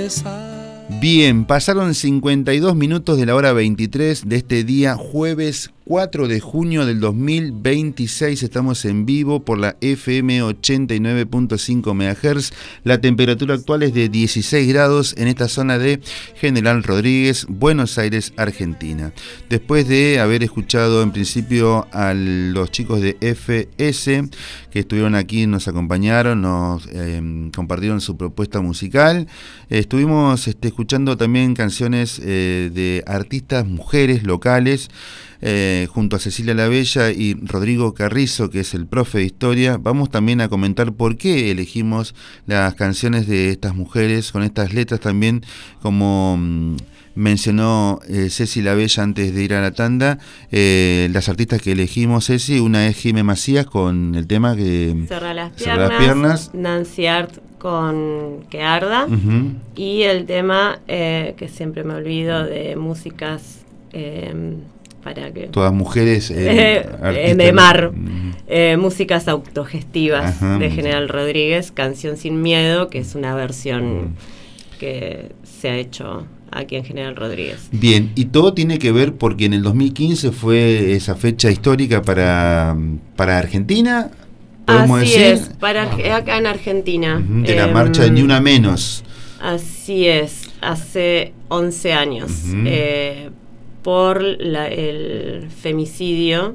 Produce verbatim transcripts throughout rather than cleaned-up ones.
besar. Bien, pasaron cincuenta y dos minutos de la hora veintitrés de este día jueves cuatro de junio del dos mil veintiséis. Estamos en vivo por la F M ochenta y nueve punto cinco megahertz. La temperatura actual es de dieciséis grados en esta zona de General Rodríguez, Buenos Aires, Argentina. Después de haber escuchado en principio a los chicos de F S que estuvieron aquí, nos acompañaron, nos eh, compartieron su propuesta musical. Eh, estuvimos este, escuchando también canciones eh, de artistas mujeres locales. Eh, junto a Cecilia La Bella y Rodrigo Carrizo, que es el profe de historia. Vamos también a comentar por qué elegimos las canciones de estas mujeres con estas letras también, como mmm, mencionó eh, Ceci La Bella antes de ir a la tanda. Eh, las artistas que elegimos, Ceci, una es Jimé Macías con el tema que Cerra las piernas, Cerra las piernas. Nancy Art con Que Arda, uh-huh. Y el tema eh, que siempre me olvido de músicas eh, para que todas mujeres eh, eh, de mar, eh, músicas autogestivas. Ajá. De General Rodríguez, Canción Sin Miedo, que es una versión que se ha hecho aquí en General Rodríguez. Bien, y todo tiene que ver porque en el dos mil quince fue esa fecha histórica para, para Argentina. Así decir? es, para acá en Argentina. Uh-huh, de eh, la marcha de Ni Una Menos. Así es, hace once años. Uh-huh. Eh, por la, el femicidio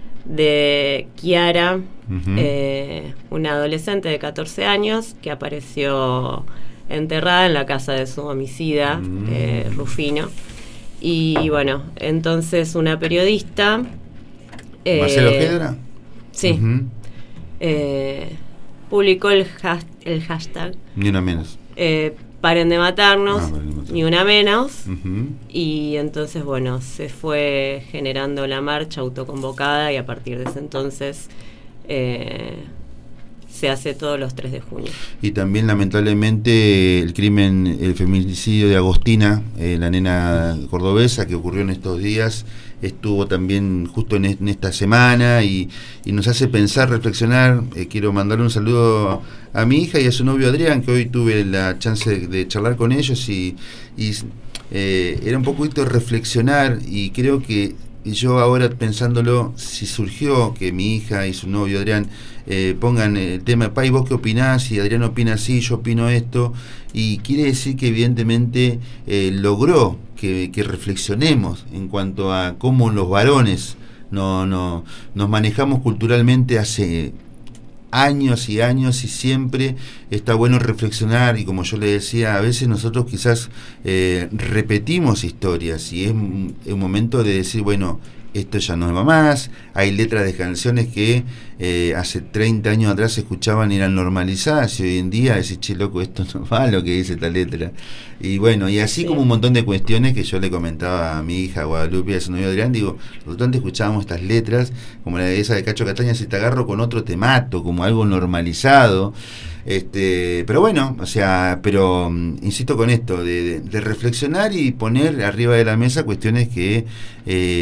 de Kiara, uh-huh. eh, una adolescente de catorce años que apareció enterrada en la casa de su homicida, uh-huh. eh, Rufino. Y bueno, entonces una periodista... Eh, ¿Marcelo Gedra? Sí. Uh-huh. eh, publicó el, has, el hashtag... Ni Una Menos. Eh, Paren de matarnos, ah, matarnos, Ni Una Menos. Uh-huh. Y entonces, bueno, se fue generando la marcha autoconvocada y a partir de ese entonces eh, se hace todos los tres de junio. Y también, lamentablemente, el crimen, el feminicidio de Agostina, eh, la nena cordobesa que ocurrió en estos días, estuvo también justo en, en esta semana y, y nos hace pensar, reflexionar. Eh, quiero mandarle un saludo a mi hija y a su novio Adrián, que hoy tuve la chance de, de charlar con ellos y, y eh, era un poquito reflexionar, y creo que yo ahora pensándolo, si surgió que mi hija y su novio Adrián eh, pongan el tema, pa, ¿y vos qué opinás? Y Adrián opina así, yo opino esto, y quiere decir que evidentemente eh, logró que, que reflexionemos en cuanto a cómo los varones no, no, nos manejamos culturalmente hace años y años, y siempre está bueno reflexionar. Y como yo le decía, a veces nosotros quizás eh, repetimos historias y es un, un momento de decir, bueno, esto ya no va más. Hay letras de canciones que eh, hace treinta años atrás se escuchaban y eran normalizadas, y hoy en día decís, che, loco, esto no va lo que dice esta letra. Y bueno, y así sí. Como un montón de cuestiones que yo le comentaba a mi hija Guadalupe y a su novio Adrián, digo, nosotros antes escuchábamos estas letras, como la de esa de Cacho Castaña, si te agarro con otro te mato, como algo normalizado. Este, pero bueno, o sea, pero um, insisto con esto, de, de, de reflexionar y poner arriba de la mesa cuestiones que... Eh,